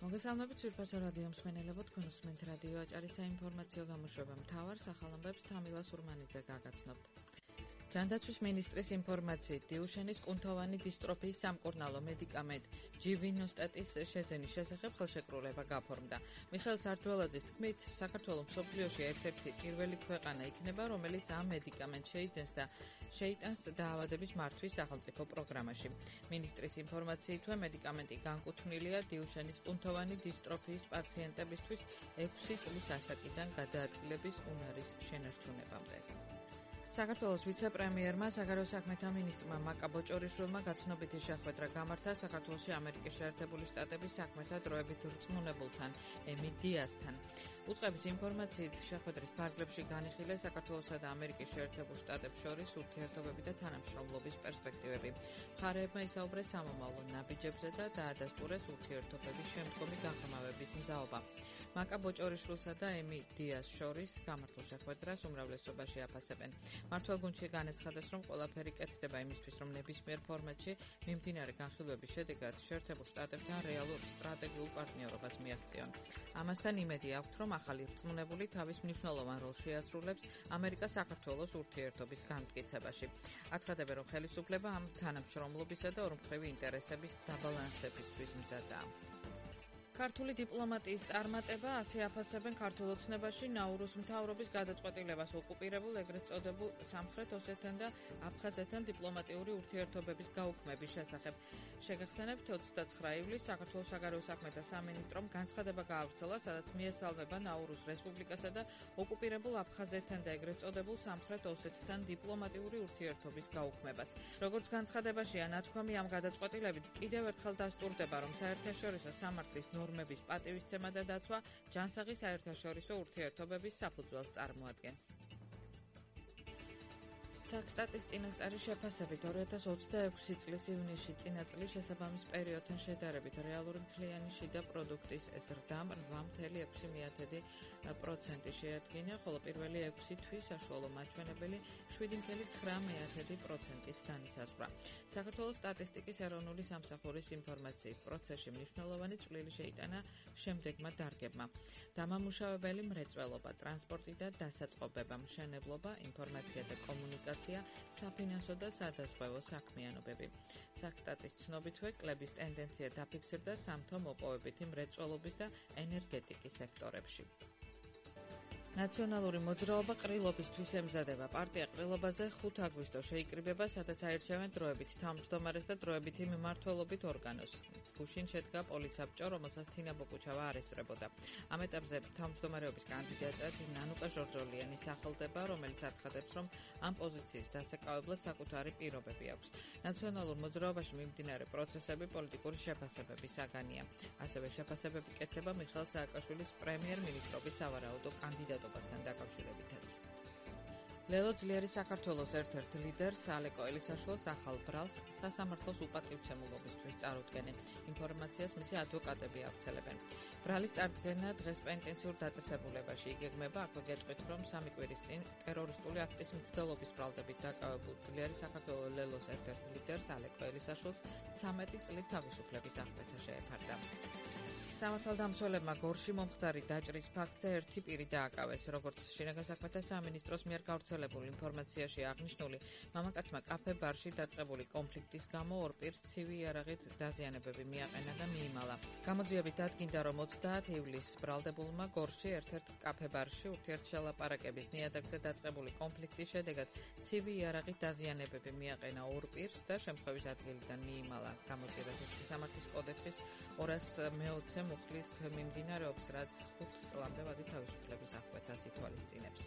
მოგესალმებით ძვირფასო რადიო მსმენელებო, თქვენ უსმენთ რადიო აჭარის საინფორმაციო გამოშვება მთავარ სახელამბებს თამილა სურმანიძე გაგაცნობთ. ჯანდაცვის მინისტრის ინფორმაციით, დიუშენის კუნთოვანი დისტროფიის სამკურნალო მედიკამენტ ჯივინოსტატის შეძენის შესახებ ხელშეკრულება გაფორმდა. მიხეილ სარჯვალაძის თქმით, საქართველო მსოფლიოში ერთ-ერთი პირველი ქვეყანა იქნება, რომელიც ამ მედიკამენტს შეიძენს და შეიტანს დაავადების მართვის სახელმწიფო პროგრამაში. მინისტრის ინფორმაციითვე მედიკამენტი განკუთვნილია დიუშენის კუნთოვანი დისტროფიის პაციენტებისთვის 6 წლის ასაკიდან გადაადგილების უნარის შენარჩუნებამდე. საქართველოს ვიცე-პრემიერმა, საგარეო საქმეთა მინისტრმა მაკა ბოჭორიშვილმა გაცნობიტი შეხვედრა გამართა საქართველოში ამერიკის შეერთებული შტატების საქმეთა დროებით რწმუნებულთან ემი დიასთან. უწყების ინფორმაციით, შეხვედრის ფარგლებში განიხილეს საქართველოსა და ამერიკის შეერთებულ შტატებს შორის ურთიერთობები და თანამშრომლობის პერსპექტივები. მხარეებმა ისაუბრეს სამომავლო ნაბიჯებზე და დაადასტურეს ურთიერთობების შემდგომი გაღრმავების მზაობა. მაკა ბოჭორიშვილსა და ემი დიას შორის გამართულ შეხვედრას უმრავლესობაში აფასებენ. მმართველ-გუნდში განაცხადეს, რომ ყველაფერი კეთდება იმისთვის, რომ ნებისმიერ ფორმატში მიმდინარე განხილვების შედეგად შეერთებულ შტატებთან რეალურ სტრატეგიულ პარტნიორობას მიაღწიონ. ამასთან იმედი აქვთ, რომ ახალი რწმუნებული თავის მნიშვნელოვან როლს შეასრულებს ამერიკა-საქართველოს ურთიერთობის განმტკიცებაში. აცხადებენ, რომ ხელისუფლება ამ თანამშრომლობისა და ორმხრივი ინტერესების დაბალანსებისთვის მზადაა. ქართული დიპლომატიის წარმატება ასე აფასებენ ქართულ ოცნებაში ნაურუს მთავრობის გადაწყვეტილებას ოკუპირებულ ეგრეთ წოდებულ სამხრეთ ოსეთთან და აფხაზეთთან დიპლომატიური ურთიერთობების გაუქმების შესახებ. შეგახსენებთ, 29 ივლისს საქართველოს საგარეო საქმეთა სამინისტრომ განცხადება გაავრცელა, სადაც მიესალმება ნაურუს რესპუბლიკასა და ოკუპირებულ აფხაზეთთან და ეგრეთ წოდებულ სამხრეთ ოსეთთან დიპლომატიური ურთიერთობის გაუქმებას. როგორც განცხადებაშია ნათქვამი, ამ გადაწყვეტილებით კიდევ ერთხელ დასტურდება, რომ საერთაშორისო სამართლის ნორმების პატივისცემა და დაცვა ჯანსაღი საერთაშორისო ურთიერთობების საფუძველს წარმოადგენს. საქსტატის წინასწარი შეფასებით 2026 წლის ივნისში წინა წლის შესაბამის პერიოდთან შედარებით რეალური მთლიანი შიდა პროდუქტის ზრდამ 8,6% შეადგინა, ხოლო პირველი 6 თვის საშუალო მაჩვენებელი 7,9%-ით განისაზღვრა. საქართველოს სტატისტიკის ეროვნული სამსახურის ინფორმაციით, პროცესში მნიშვნელოვანი წვლილი შეიტანა შემდეგმა დარგებმა: დამამუშავებელი მრეწველობა, ტრანსპორტი და დასაწყობება, მშენებლობა, ინფორმაცია და კომუნიკაცია, საფინანსო და სადაზღვევო საქმიანობები. საქსტატის ცნობითვე, კლების ტენდენცია დაფიქსირდა სამთო მოპოვებითი მრეწველობის და ენერგეტიკის სექტორებში. ნაციონალური მოძრაობა ყრილობისთვის ემზადება. პარტია ყრილობაზე 5 აგვისტოს შეიკრიბება, სადაც აირჩევენ დროებით თავმჯდომარეს და დროებითი მმართველობით ორგანოს. გუშინ შედგა პოლიცაბჭო, რომელსაც თინა ბოკუჩავა არ ესწრებოდა. ამ ეტაპზე თავმჯდომარეობის კანდიდატად ნანუკა ჟორჟოლიანი სახელდება, რომელიც აცხადებს, რომ ამ პოზიციის დასაკავებლად საკუთარი პირობები აქვს. ნაციონალურ მოძრაობაში მიმდინარე პროცესები პოლიტიკური შეფასებების საგანია. ასევე შეფასებები კეთდება მიხეილ სააკაშვილის პრემიერ-მინისტრობის სავარაუდო კანდიდატობასთან დაკავშირებითაც. ლელო ძლიერი საქართველოს ერთ-ერთ ლიდერს ალეკო ელისაშვილს ახალ ბრალს სასამართლოს უპატივცემულობისთვის წარუდგენენ. ინფორმაციას მისი ადვოკატები ავრცელებენ. ბრალის წარდგენა დღეს პენტენციურ დაწესებულებაში იგეგმება. აქვე გეტყვით, რომ 3 კვირის წინ ტერორისტული აქტის მცდელობის ბრალდებით დაკავებულ ძლიერი საქართველოს ლელოს ერთ-ერთ ლიდერს ალეკო ელისაშვილს 13 წლით თავისუფლების აღკვეთა შეეფარდა. სამართალდამცველებმა გორში მომხდარი დაჭრის ფაქტზე ერთი პირი დააკავეს. როგორც შინაგან საქმეთა სამინისტროს მიერ გავრცელებულ ინფორმაციაში აღნიშნული, მამაკაცმა კაფე-ბარში დაწყებული კონფლიქტის გამო ორ პირს ცივი იარაღით დაზიანებები მიაყენა და მიიმალა. გამოძიებით დადგინდა, რომ 30 ივლისს ბრალდებულმა გორში ერთ-ერთ კაფე-ბარში ურთიერთშელაპარაკების ნიადაგზე დაწყებული კონფლიქტის შედეგად ცივი იარაღით დაზიანებები მიაყენა ორ პირს და შემთხვევის ადგილიდან მიიმალა. გამოძიებას სამართლის კოდექსის 240 მუხლით მიმდინარეობს, რაც 5 წლამდე ვადი თავისუფლების აღკვეთას ითვალისწინებს.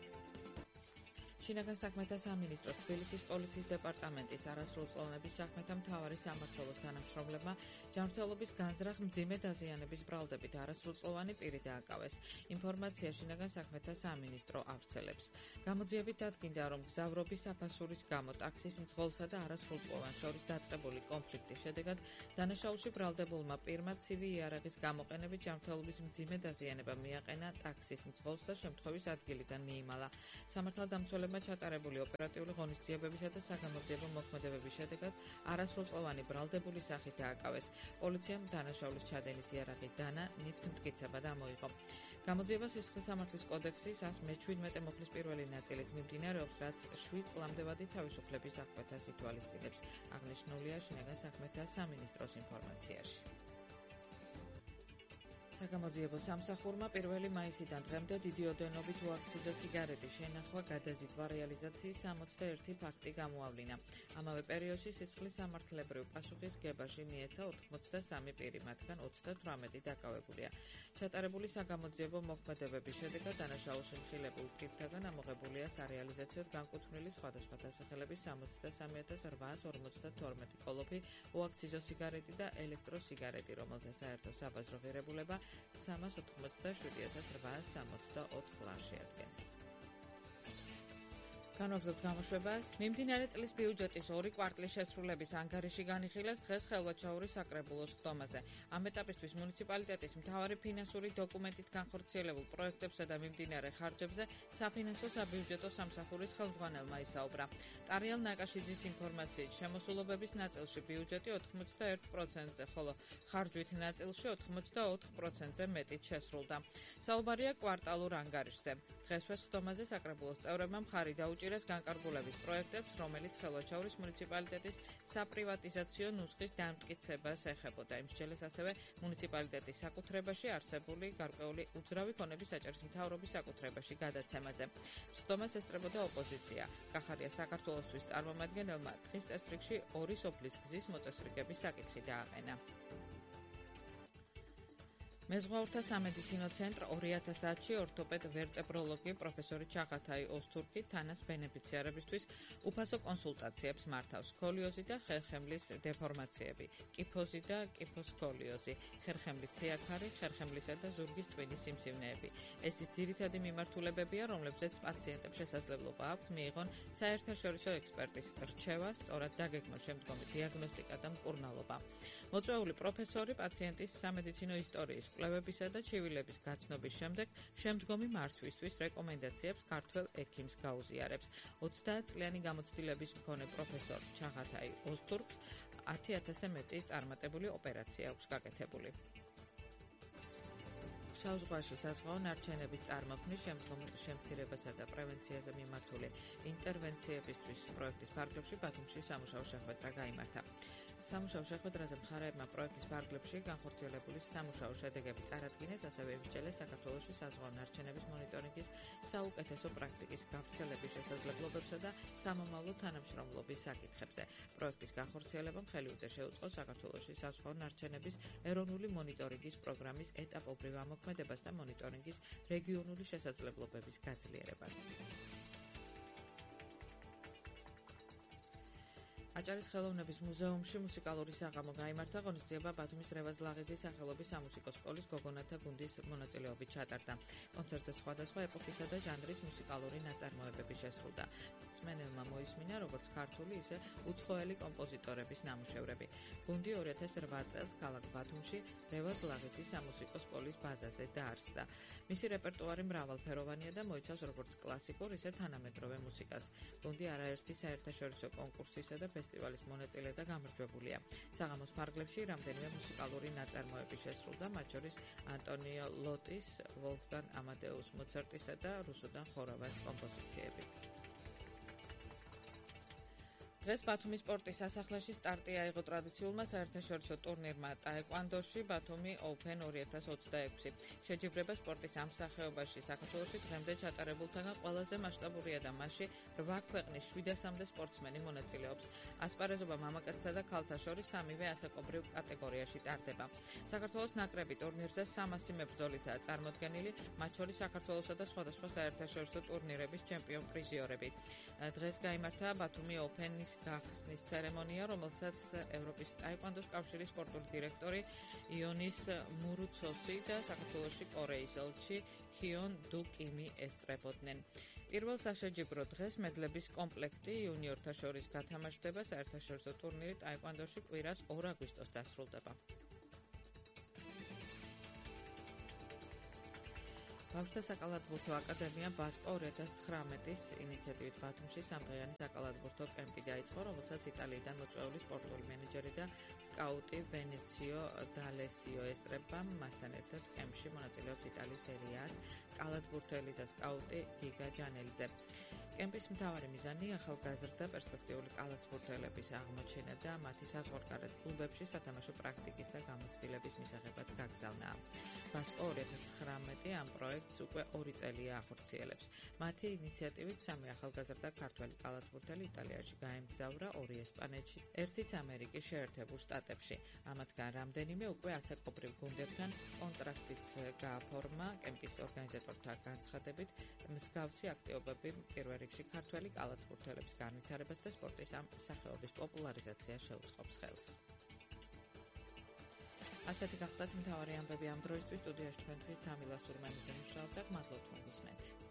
შინაგან საქმეთა სამინისტროს თბილისის პოლიციის დეპარტამენტის არასრულწლოვნების საქმეთა მთავარი სამმართველოს თანამშრომლებმა ჯანმრთელობის განზრახ მძიმე დაზიანების ბრალდებით არასრულწლოვანი პირი დააკავეს. ინფორმაცია შინაგან საქმეთა სამინისტრო ავრცელებს. გამოძიებით დადგინდა, რომ გზავრობის აფასურის გამო ტაქსის მძღოლსა და არასრულწლოვან შორის დაწყებული კონფლიქტის შედეგად დანაშაულში ბრალდებულმა პირმა ცივი იარაღის გამოყენებით ჯანმრთელობის მძიმე დაზიანება მიაყენა ტაქსის მძღოლს და შემთხვევის ადგილიდან მიიმალა. სამართალდამცველებმა ჩატარებული ოპერატიული ღონისძიებებისა და საგამოძიებო მოქმედებების შედეგად არასრულწლოვანი ბრალდებული სახით დააკავეს. პოლიციამ დანაშაულის ჩადენის იარაღი დანა ნივთმტკიცება ამოიღო. გამოძიება სისხლისამართლის კოდექსის 117 მოხლის პირველი ნაწილით მიმდინარეობს, რაც 7 წლამდე თავისუფლების აღკვეთას ითვალისწინებს. აღნიშნულია შინაგან საქმეთა სამინისტროს ინფორმაციაში. საგამოძიებო სამსახურმა 1 მაისიდან დღემდე დიდი ოდენობით უაქციზო სიგარეტის შენახვა, გადაზიდვა, რეალიზაციის 61 ფაქტი გამოავლინა. ამავე პერიოდში სისხლისამართლებრივ პასუხისგებაში მიეცა 83 პირი, მათგან 38 დაკავებულია. ჩატარებული საგამოძიებო მოქმედებების შედეგად დანაშაულში მხილებულ პირთაგან ამოღებულია სარეალიზაციოდ განკუთვნილი სხვადასხვა დასახელების 63,852 კოლოფი უაქციზო სიგარეტი და ელექტროსიგარეტი, რომელთა საერთო საბაზრო ღირებულება 387,864 ლარს შეადგენს. განვაგრძობთ გამოშვებას. მიმდინარე წლის ბიუჯეტის 2 კვარტლის შესრულების ანგარიში განიხილეს დღეს ხელვაჩაურის საკრებულოს ხდომაზე. ამ ეტაპისთვის მუნიციპალიტეტის მთავარი ფინანსური დოკუმენტით განხორციელებულ პროექტებსა და მიმდინარე ხარჯებზე საფინანსო საბიუჯეტო სამსახურის ხელმძღვანელმა ისაუბრა. ტარიელ ნაკაშიძის ინფორმაციით, შემოსულობების ნაწილში ბიუჯეტი 81%-ზე, ხოლო ხარჯვით ნაწილში 84%-ზე მეტით შესრულდა. საუბარია კვარტალურ ანგარიშზე. დღესვე ხდომაზე საკრებულოს წევრებმა მხარი დაუჭირეს განკარგულების პროექტებს, რომელიც ხელვაჩაურის მუნიციპალიტეტის საპრივატიზაციო ნუსხის დამტკიცებას ეხებოდა. იმსჯელეს ასევე მუნიციპალიტეტის საკუთრებაში არსებული გარკვეული უძრავი ქონების საჭირის მთავრობის საკუთრებაში გადაცემაზე. ხდომას ესწრებოდა ოპოზიცია. კახარია საქართველოსთვის წარმომადგენელმა დღის წესრიგში 2 სოფლის გზის მოწესრიგების საკითხი დააყენა. მეზღვაურთა სამედიცინო ცენტრ 2010-ში ორთოპედ ვერტებროლოგი პროფესორი ჩაღათაი ოსტურკი თანას ბენეფიციარებისთვის უფასო კონსულტაციებს მართავს. სკოლიოზი და ხერხემლის დეფორმაციები, კიფოზი და კიფოსკოლიოზი, ხერხემლის თეაქარი, ხერხემლისა და ზურგის ტვინის სიმსივნეები. ეს ის ძირითადი მიმართულებებია, რომლებზეც პაციენტებს შესაძლებლობა აქვთ მიიღონ საერთაშორისო ექსპერტის რჩევა, სწორად დაგეგმოს შემდგომი დიაგნოსტიკა და მკურნალობა. მოწვეული პროფესორი პაციენტის სამედიცინო ისტორიის კვლევებისა და ჩივილების გაცნობის შემდეგ შემდგომი მართვისთვის რეკომენდაციებს ქართველ ექიმს გაუზიარებს. 30 წლიანი გამოცდილების მქონე პროფესორ ჩაღათაი ოსტურკს 10,000-ზე მეტი წარმატებული ოპერაცია აქვს გაკეთებული. შავ ზღვაში საზღვაო ნარჩენების წარმოქმნის, შემდგომ შემცირებასა და პრევენციაზე მიმართული ინტერვენციებისთვის პროექტის ფარგლებში ბათუმში სამუშაო შეხვედრა გაიმართა. სამუშაო შეხვედრაზე მხარეებმა პროექტის ფარგლებში განხორციელებული სამუშაო შედეგები წარადგინეს, ასევე იმსჯელეს საქართველოში საზღვაო ნარჩენების მონიტორინგის საუკეთესო პრაქტიკის გავრცელების შესაძლებლობებსა და სამომავლო თანამშრომლობის საკითხებზე. პროექტის განხორციელებამ ხელი უდე შეუწყო საქართველოში საზღვაო ნარჩენების ეროვნული მონიტორინგის პროგრამის ეტაპობრივ ამოქმედებას და მონიტორინგის რეგიონული შესაძლებლობების გაძლიერებას. აჭარის ხელოვნების მუზეუმში მუსიკალური საღამო გაიმართა. ღონისძიება ბათუმის რევაზ ლაღიძის სახელობის სამუსიკო სკოლის გოგონათა გუნდის მონაწილეობით ჩატარდა. კონცერტზე სხვადასხვა ეპოქისა და ჟანრის მუსიკალური ნაწარმოებები შესრულდა. მსმენელმა მოისმინა როგორც ქართული, ისე უცხოელი კომპოზიტორების ნამუშევრები. გუნდი 2008 წელს ქალაქ ბათუმში რევაზ ლაღიძის სამუსიკო სკოლის ბაზაზე დაარსდა. მისი რეპერტუარი მრავალფეროვანია და მოიცავს როგორც კლასიკურ, ისე თანამედროვე მუსიკას. გუნდი არაერთი საერთაშორისო კონკურსისა და ფესტივალის მონაწილე და გამარჯვებულია. საღამოს ფარგლებში რამდენიმე მუსიკალური ნაწარმოები შესრულდა, მათ შორის ანტონიო ლოტის, ვოლფგანგ ამადეუს მოცარტისა და რუსუდან ხორავას კომპოზიციები. დღეს ბათუმის სპორტის სასახლეში სტარტი აიღო ტრადიციულმა საერთაშორისო ტურნირმა ტაეკვანდოში ბათუმი Open 2026. შეჯიბრება სპორტის ამ სახეობაში საქართველოში დღემდე ჩატარებულთაგან ყველაზე მასშტაბურია და მასში 8 ქვეყნის 700-მდე სპორტსმენი მონაწილეობს. ასპარეზობა მამაკაცთა და ქალთა შორის სამივე ასაკობრივ კატეგორიაში ტარდება. საქართველოს ნაკრები ტურნირზე 300 მებრძოლითაა წარმოდგენილი, მათ შორის საქართველოსა და სხვადასხვა საერთაშორისო ტურნირების ჩემპიონ პრიზიორები. დღეს გაიმართა ბათუმი Open-ის გახსნის ცერემონია, რომელსაც ევროპის ტაეკვანდოს კავშირის სპორტული დირექტორი იონის მურუცოსი და საქართველოში კორეის ელჩი ჰიონ დუ კიმი ესწრებოდნენ. პირველ საშეჯიბრო დღეს მედლების კომპლექტი იუნიორთა შორის გათამაშდება. საერთაშორისო ტურნირი ტაეკვანდოში კვირას 2 აგვისტოს დასრულდება. ბავშვთა საკალათბურთო აკადემია ბასკო 2019-ის ინიციატივით ბათუმში სამდღიანი საკალათბურთო კემპი დაიწყო, რომელსაც იტალიიდან მოწვეული სპორტული მენეჯერი და სკაუტი ვენეციო დალესიო ესწრება. მასთან ერთად კემპში მონაწილეობს იტალიის სერია-ას კალათბურთელი და სკაუტი გიგა ჯანელიძე. კემპის მთავარი მიზანი ახალგაზრდა პერსპექტიული კალათბურთელების აღმოჩენა და მათი საზღვარგარეთ კლუბებში სათამაშო პრაქტიკის და გამოცდილების მისაღებად გაგზავნა. ბასკო 2019 ამ პროექტს უკვე 2 წელია ახორციელებს. მათი ინიციატივით 3 ახალგაზრდა ქართველი კალათბურთელი იტალიაში გაემგზავრა, 2 ესპანეთში, 1-იც ამერიკის შეერთებულ შტატებში. ამათგან რამდენიმე უკვე ასაკობრივ გუნდებთან კონტრაქტიც გააფორმა. კემპის ორგანიზატორთა განცხადებით, მსგავსი აქტივობები პირველ რიგში ქართველი კალათბურთელების განვითარებას და სპორტის ამ სახეობის პოპულარიზაციას შეუწყობს ხელს. ასეთი გახლდათ მთავარი ამბები ამ დროისთვის. სტუდიაში თქვენთვის თამილა სურმანიძე მუშაობდა. მადლობთ მოგისმენთ.